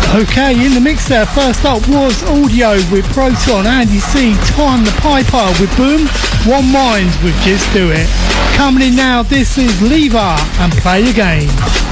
Okay, in the mix there, first up was Audio with Proton, Andy C, Time the Piper with Boom, One Mind with Just Do It. Coming in now, this is Lever and Play the Game.